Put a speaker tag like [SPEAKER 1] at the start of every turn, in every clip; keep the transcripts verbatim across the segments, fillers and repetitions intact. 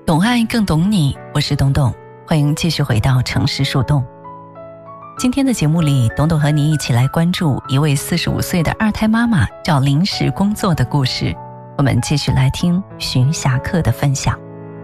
[SPEAKER 1] 懂爱更懂你，我是董董，欢迎继续回到城市树洞。今天的节目里，董董和你一起来关注一位四十五岁的二胎妈妈找临时工作的故事。我们继续来听徐霞客的分享。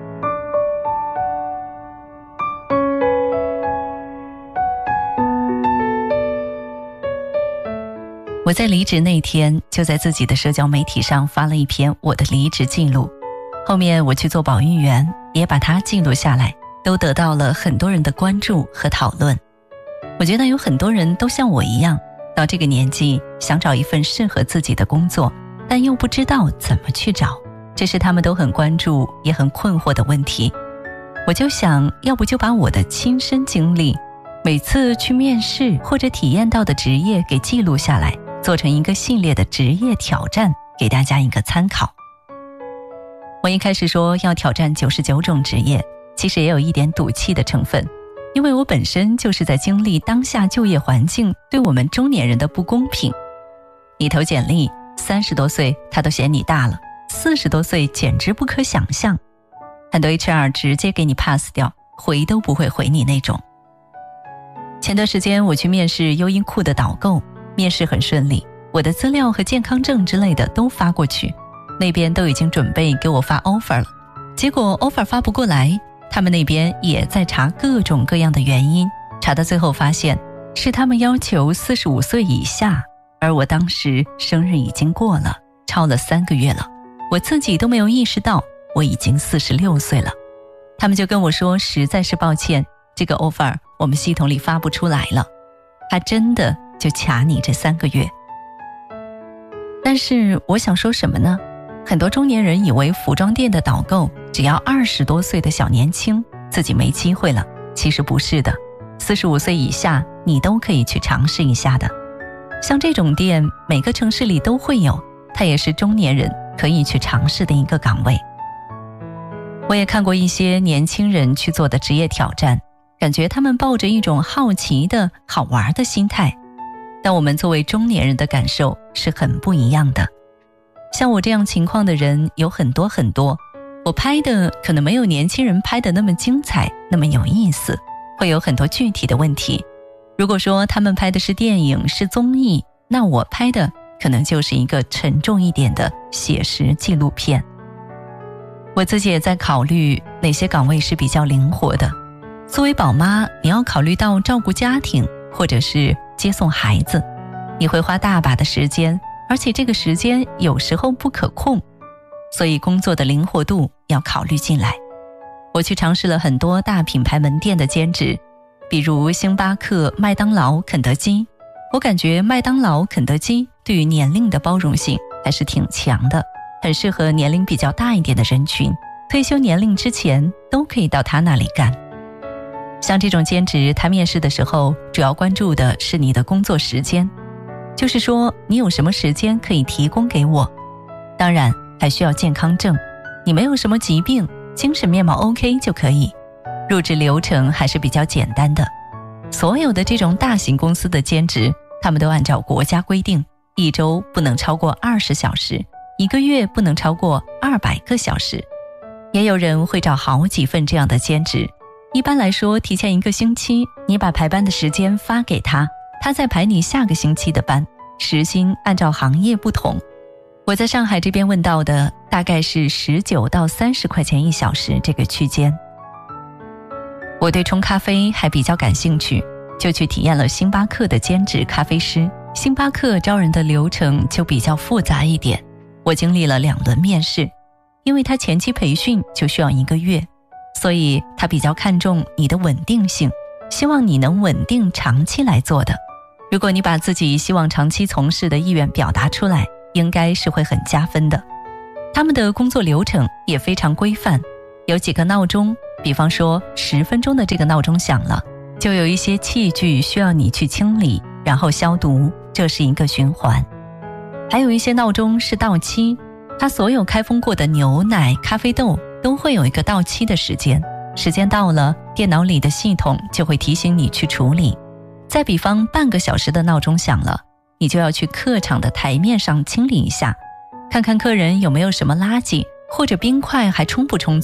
[SPEAKER 1] 我在离职那天，就在自己的社交媒体上发了一篇我的离职记录，后面我去做保育员，也把它记录下来，都得到了很多人的关注和讨论。我觉得有很多人都像我一样，到这个年纪想找一份适合自己的工作，但又不知道怎么去找，这是他们都很关注也很困惑的问题。我就想，要不就把我的亲身经历，每次去面试或者体验到的职业给记录下来，做成一个系列的职业挑战，给大家一个参考。我一开始说要挑战九十九种职业，其实也有一点赌气的成分，因为我本身就是在经历当下就业环境对我们中年人的不公平。你投简历，三十多岁他都嫌你大了，四十多岁简直不可想象，很多 H R 直接给你 pass 掉，回都不会回你那种。前段时间我去面试优衣库的导购，面试很顺利，我的资料和健康证之类的都发过去，那边都已经准备给我发 offer 了。结果 offer 发不过来，他们那边也在查各种各样的原因，查到最后发现是他们要求四十五岁以下，而我当时生日已经过了，超了三个月了，我自己都没有意识到我已经四十六岁了。他们就跟我说，实在是抱歉，这个 offer 我们系统里发不出来了，他真的就卡你这三个月。但是我想说什么呢？很多中年人以为服装店的导购只要二十多岁的小年轻，自己没机会了，其实不是的，四十五岁以下你都可以去尝试一下的。像这种店每个城市里都会有，它也是中年人可以去尝试的一个岗位。我也看过一些年轻人去做的职业挑战，感觉他们抱着一种好奇的好玩的心态，但我们作为中年人的感受是很不一样的。像我这样情况的人有很多很多，我拍的可能没有年轻人拍的那么精彩，那么有意思，会有很多具体的问题。如果说他们拍的是电影是综艺，那我拍的可能就是一个沉重一点的写实纪录片。我自己也在考虑哪些岗位是比较灵活的。作为宝妈，你要考虑到照顾家庭或者是接送孩子，你会花大把的时间，而且这个时间有时候不可控，所以工作的灵活度要考虑进来。我去尝试了很多大品牌门店的兼职，比如星巴克、麦当劳、肯德基。我感觉麦当劳、肯德基对于年龄的包容性还是挺强的，很适合年龄比较大一点的人群，退休年龄之前都可以到他那里干。像这种兼职，他面试的时候主要关注的是你的工作时间，就是说你有什么时间可以提供给我。当然还需要健康证，你没有什么疾病，精神面貌 OK 就可以。入职流程还是比较简单的。所有的这种大型公司的兼职，他们都按照国家规定，一周不能超过二十小时，一个月不能超过二百个小时。也有人会找好几份这样的兼职，一般来说提前一个星期，你把排班的时间发给他，他再排你下个星期的班，时薪按照行业不同。我在上海这边问到的大概是十九到三十块钱一小时这个区间。我对冲咖啡还比较感兴趣，就去体验了星巴克的兼职咖啡师。星巴克招人的流程就比较复杂一点，我经历了两轮面试，因为他前期培训就需要一个月，所以他比较看重你的稳定性，希望你能稳定长期来做的。如果你把自己希望长期从事的意愿表达出来，应该是会很加分的。他们的工作流程也非常规范，有几个闹钟，比方说十分钟的这个闹钟响了，就有一些器具需要你去清理，然后消毒，这是一个循环。还有一些闹钟是到期，它所有开封过的牛奶、咖啡豆都会有一个到期的时间，时间到了，电脑里的系统就会提醒你去处理。再比方半个小时的闹钟响了，你就要去客场的台面上清理一下，看看客人有没有什么垃圾，或者冰块还充不充足，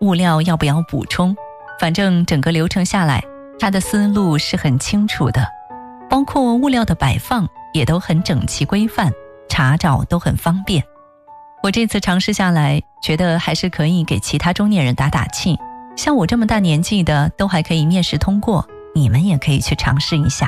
[SPEAKER 1] 物料要不要补充，反正整个流程下来，他的思路是很清楚的，包括物料的摆放也都很整齐规范，查找都很方便。我这次尝试下来，觉得还是可以给其他中年人打打气，像我这么大年纪的都还可以面试通过，你们也可以去尝试一下。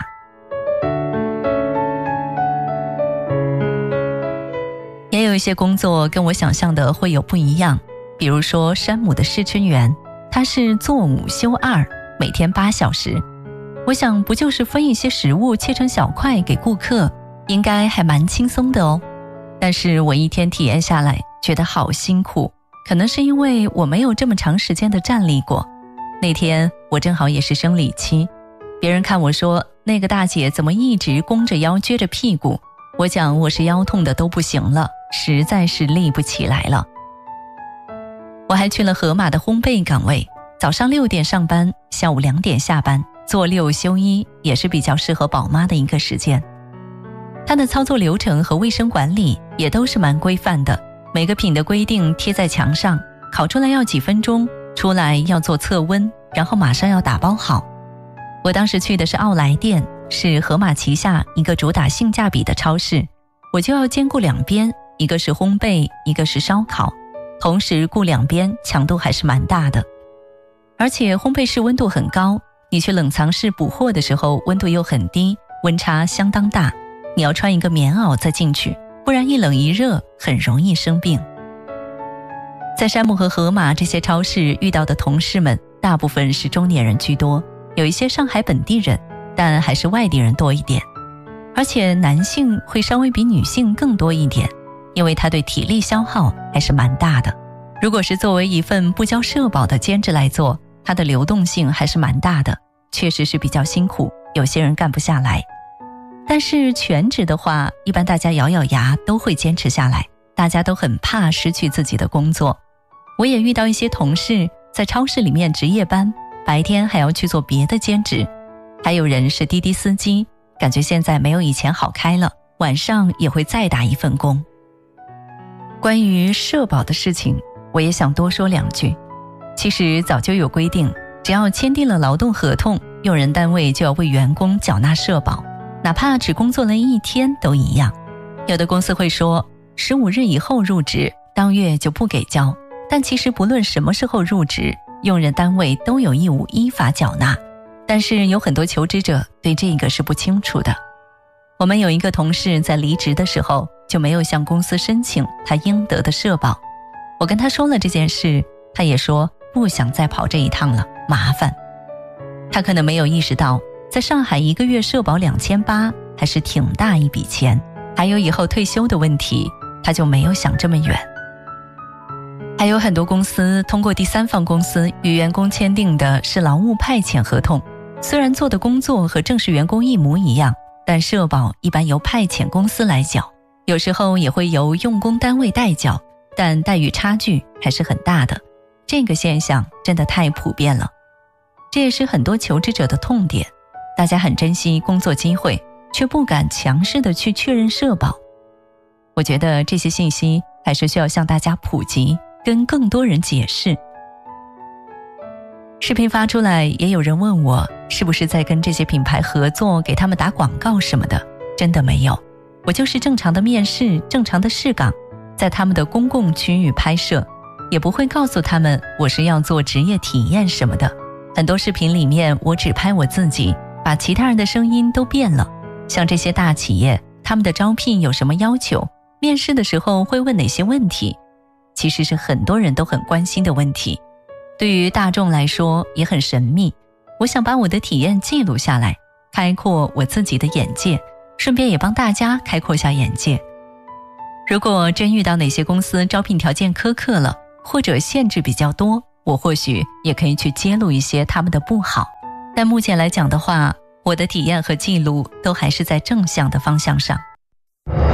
[SPEAKER 1] 也有一些工作跟我想象的会有不一样，比如说山姆的试吃员，他是做五休二，每天八小时。我想不就是分一些食物切成小块给顾客，应该还蛮轻松的哦。但是我一天体验下来觉得好辛苦，可能是因为我没有这么长时间的站立过。那天我正好也是生理期，别人看我说那个大姐怎么一直弓着腰撅着屁股，我讲我是腰痛的都不行了，实在是立不起来了。我还去了盒马的烘焙岗位，早上六点上班，下午两点下班，做六休一，也是比较适合宝妈的一个时间。它的操作流程和卫生管理也都是蛮规范的，每个品的规定贴在墙上，烤出来要几分钟，出来要做测温，然后马上要打包好。我当时去的是奥莱店，是盒马旗下一个主打性价比的超市，我就要兼顾两边，一个是烘焙，一个是烧烤，同时顾两边强度还是蛮大的。而且烘焙室温度很高，你去冷藏室补货的时候温度又很低，温差相当大，你要穿一个棉袄再进去，不然一冷一热很容易生病。在山姆和盒马这些超市遇到的同事们大部分是中年人居多，有一些上海本地人，但还是外地人多一点。而且男性会稍微比女性更多一点，因为他对体力消耗还是蛮大的。如果是作为一份不交社保的兼职来做，它的流动性还是蛮大的，确实是比较辛苦，有些人干不下来。但是全职的话，一般大家咬咬牙都会坚持下来，大家都很怕失去自己的工作。我也遇到一些同事在超市里面值夜班，白天还要去做别的兼职，还有人是滴滴司机，感觉现在没有以前好开了，晚上也会再打一份工。关于社保的事情，我也想多说两句。其实早就有规定，只要签订了劳动合同，用人单位就要为员工缴纳社保，哪怕只工作了一天都一样。有的公司会说十五日以后入职，当月就不给交，但其实不论什么时候入职，用人单位都有义务依法缴纳。但是有很多求职者对这个是不清楚的。我们有一个同事在离职的时候就没有向公司申请他应得的社保，我跟他说了这件事，他也说不想再跑这一趟了，麻烦。他可能没有意识到，在上海一个月社保两千八还是挺大一笔钱，还有以后退休的问题，他就没有想这么远。还有很多公司通过第三方公司与员工签订的是劳务派遣合同，虽然做的工作和正式员工一模一样，但社保一般由派遣公司来缴，有时候也会由用工单位代缴，但待遇差距还是很大的。这个现象真的太普遍了，这也是很多求职者的痛点。大家很珍惜工作机会，却不敢强势的去确认社保。我觉得这些信息还是需要向大家普及，跟更多人解释。视频发出来，也有人问我是不是在跟这些品牌合作，给他们打广告什么的。真的没有，我就是正常的面试，正常的试岗，在他们的公共区域拍摄，也不会告诉他们我是要做职业体验什么的。很多视频里面我只拍我自己，把其他人的声音都变了。像这些大企业，他们的招聘有什么要求，面试的时候会问哪些问题，其实是很多人都很关心的问题，对于大众来说也很神秘。我想把我的体验记录下来，开阔我自己的眼界，顺便也帮大家开阔下眼界。如果真遇到哪些公司招聘条件苛刻了，或者限制比较多，我或许也可以去揭露一些他们的不好。但目前来讲的话，我的体验和记录都还是在正向的方向上。